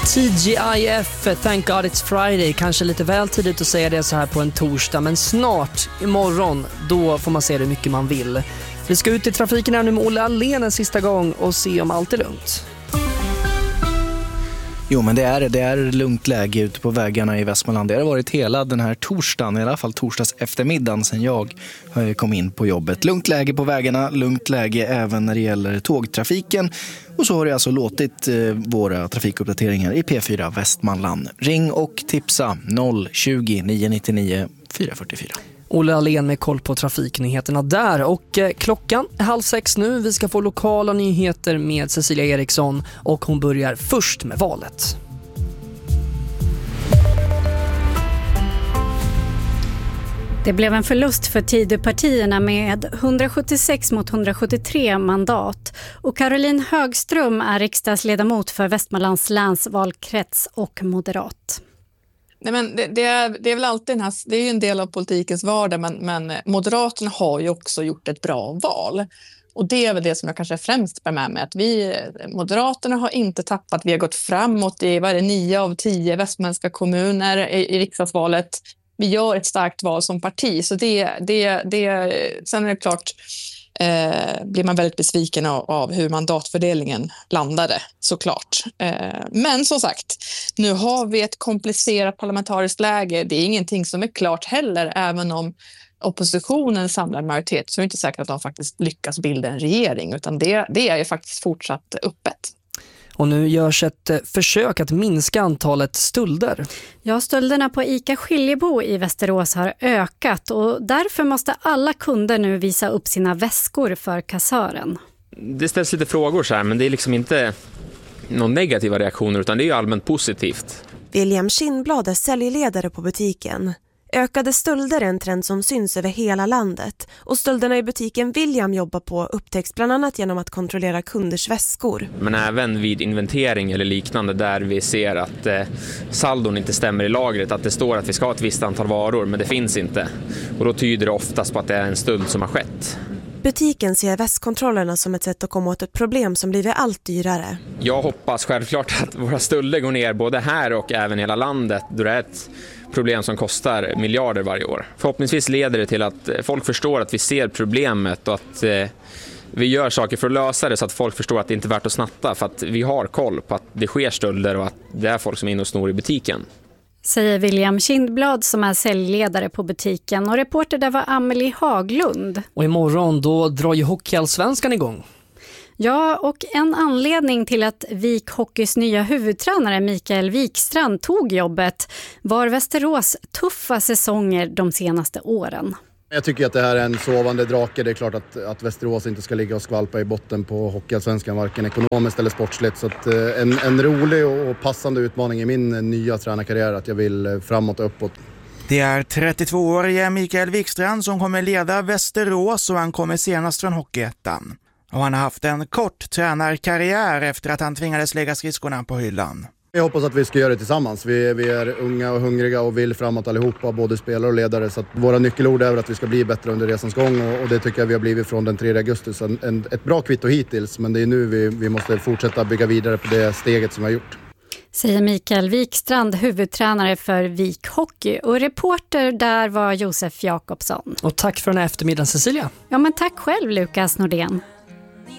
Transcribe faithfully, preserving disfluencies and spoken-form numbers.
T G I F, Thank God It's Friday. Kanske lite väl tidigt att säga det så här på en torsdag, men snart, imorgon, då får man se hur mycket man vill. Vi ska ut i trafiken här nu med Olle Allén en sista gång och se om allt är lugnt. Jo, men det är det är lugnt läge ute på vägarna i Västmanland. Det har varit hela den här torsdagen, i alla fall torsdags eftermiddagen sen jag kom in på jobbet. Lugnt läge på vägarna, lugnt läge även när det gäller tågtrafiken. Och så har det alltså låtit eh, våra trafikuppdateringar i P fyra Västmanland. Ring och tipsa noll tjugo, nio nio nio, fyra fyra fyra. Olle Allén med koll på trafiknyheterna där. Och eh, klockan är halv sex nu. Vi ska få lokala nyheter med Cecilia Eriksson och hon börjar först med valet. Det blev en förlust för Tidöpartierna med hundrasjuttiosex mot hundrasjuttiotre mandat. Och Caroline Högström är riksdagsledamot för Västmanlands läns valkrets och moderat. Nej, men det, det, är, det är väl alltid en, här, det är ju en del av politikens vardag, men, men Moderaterna har ju också gjort ett bra val. Och det är väl det som jag kanske främst bär med mig, att vi, Moderaterna har inte tappat, vi har gått framåt i vad är det, nio av tio västmanländska kommuner i, i riksdagsvalet. Vi gör ett starkt val som parti, så det, det, det, sen är det klart eh, blir man väldigt besviken av, av hur mandatfördelningen landade, såklart. Eh, men som sagt, nu har vi ett komplicerat parlamentariskt läge. Det är ingenting som är klart heller, även om oppositionen samlar majoritet, så är det inte säkert att de faktiskt lyckas bilda en regering, utan det, det är ju faktiskt fortsatt öppet. Och nu görs ett försök att minska antalet stölder. Ja, stölderna på ICA Skiljebo i Västerås har ökat och därför måste alla kunder nu visa upp sina väskor för kassören. Det ställs lite frågor så här, men det är liksom inte någon negativa reaktioner utan det är ju allmänt positivt. William Kindblad är säljledare på butiken. Ökade stölder är en trend som syns över hela landet och stölderna i butiken William jobbar på upptäcks bland annat genom att kontrollera kunders väskor. Men även vid inventering eller liknande där vi ser att eh, saldon inte stämmer i lagret, att det står att vi ska ha ett visst antal varor men det finns inte. Och då tyder det oftast på att det är en stöld som har skett. Butiken ser väskkontrollerna som ett sätt att komma åt ett problem som blivit allt dyrare. Jag hoppas självklart att våra stölder går ner både här och även i hela landet då det är ett problem som kostar miljarder varje år. Förhoppningsvis leder det till att folk förstår att vi ser problemet och att eh, vi gör saker för att lösa det så att folk förstår att det inte är värt att snatta för att vi har koll på att det sker stölder och att det är folk som är inne och snor i butiken. Säger William Kindblad som är säljledare på butiken och reporter där var Amelie Haglund. Och imorgon då drar ju Hockeyallsvenskan igång. Ja, och en anledning till att Vik Hockeys nya huvudtränare Mikael Wikstrand tog jobbet var Västerås tuffa säsonger de senaste åren. Jag tycker att det här är en sovande drake. Det är klart att, att Västerås inte ska ligga och skvalpa i botten på Hockeyallsvenskan, varken ekonomiskt eller sportsligt. Så att, en, en rolig och passande utmaning i min nya tränarkarriär att jag vill framåt och uppåt. Det är trettiotvåårige Mikael Wikstrand som kommer leda Västerås och han kommer senast från Hockeyettan. Och han har haft en kort tränarkarriär efter att han tvingades lägga skridskorna på hyllan. Jag hoppas att vi ska göra det tillsammans. Vi, vi är unga och hungriga och vill framåt allihopa, både spelare och ledare. Så att våra nyckelord är att vi ska bli bättre under resans gång och, och det tycker jag vi har blivit från den tredje augusti. Så en, en, ett bra kvitto hittills, men det är nu vi, vi måste fortsätta bygga vidare på det steget som vi har gjort. Säger Mikael Wikstrand, huvudtränare för Vik Hockey, och reporter där var Josef Jakobsson. Och tack för den här eftermiddagen, Cecilia. Ja, men tack själv, Lukas Nordén.